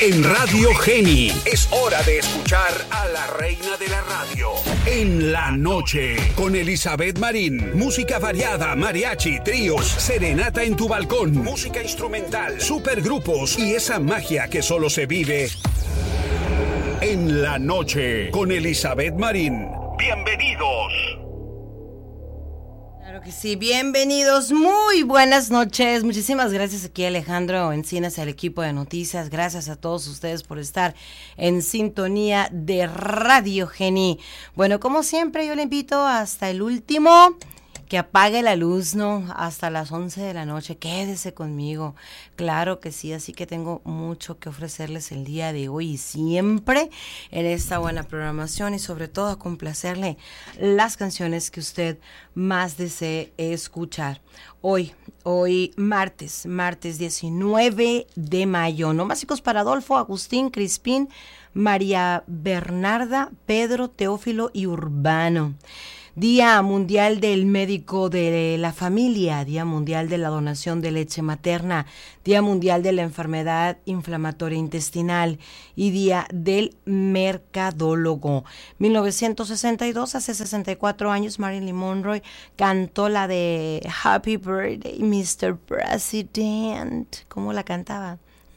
En Radio Geni es hora de escuchar a la reina de la radio. En la noche, con Elizabeth Marín. Música variada, mariachi, tríos, serenata en tu balcón, música instrumental, supergrupos y esa magia que solo se vive en la noche, con Elizabeth Marín. ¡Bienvenidos! Claro que sí, bienvenidos, muy buenas noches, muchísimas gracias aquí Alejandro Encinas, al equipo de noticias, gracias a todos ustedes por estar en sintonía de Radio Geni. Bueno, como siempre yo le invito hasta el último, que apague la luz, ¿no? Hasta las 11 de la noche, quédese conmigo, claro que sí, así que tengo mucho que ofrecerles el día de hoy y siempre en esta buena programación y sobre todo a complacerle las canciones que usted más desee escuchar. Hoy martes 19 de mayo, ¿no? Básicos para Adolfo, Agustín, Crispín, María Bernarda, Pedro, Teófilo y Urbano. Día Mundial del Médico de la Familia, Día Mundial de la Donación de Leche Materna, Día Mundial de la Enfermedad Inflamatoria Intestinal y Día del Mercadólogo. 1962, hace 64 años, Marilyn Monroe cantó la de Happy Birthday, Mr. President. ¿Cómo la cantaba?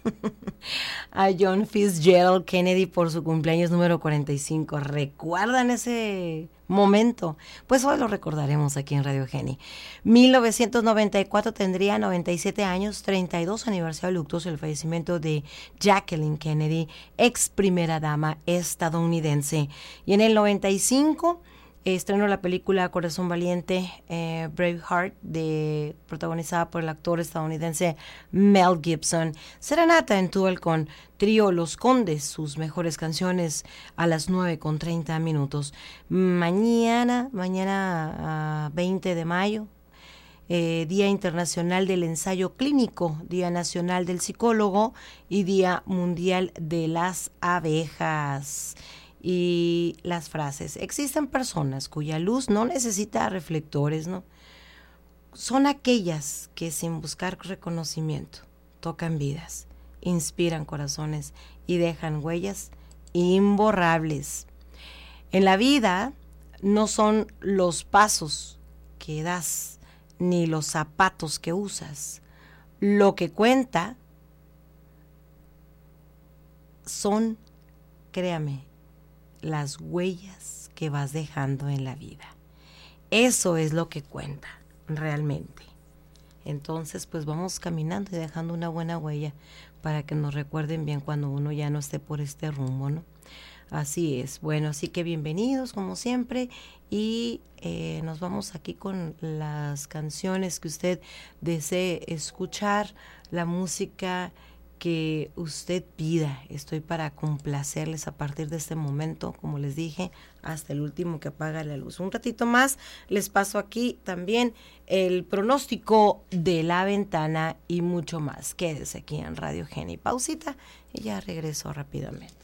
A John Fitzgerald Kennedy por su cumpleaños número 45. ¿Recuerdan ese momento? Pues hoy lo recordaremos aquí en Radio Geni. 1994 tendría 97 años, 32 aniversario luctuoso del fallecimiento de Jacqueline Kennedy, ex primera dama estadounidense. Y en el 95 estrenó la película Corazón Valiente, Braveheart, protagonizada por el actor estadounidense Mel Gibson. Serenata en tu balcón, trío Los Condes, sus mejores canciones a las 9:30. Mañana 20 de mayo, Día Internacional del Ensayo Clínico, Día Nacional del Psicólogo y Día Mundial de las Abejas. Y las frases: existen personas cuya luz no necesita reflectores, ¿no? Son aquellas que sin buscar reconocimiento tocan vidas, inspiran corazones y dejan huellas imborrables. En la vida no son los pasos que das ni los zapatos que usas. Lo que cuenta son, créame, las huellas que vas dejando en la vida. Eso es lo que cuenta realmente. Entonces, pues vamos caminando y dejando una buena huella para que nos recuerden bien cuando uno ya no esté por este rumbo, ¿no? Así es. Bueno, así que bienvenidos como siempre y nos vamos aquí con las canciones que usted desee escuchar, la música que usted pida. Estoy para complacerles a partir de este momento, como les dije, hasta el último que apaga la luz. Un ratito más les paso aquí también el pronóstico de la ventana y mucho más. Quédese aquí en Radio Geni. Pausita y ya regreso rápidamente.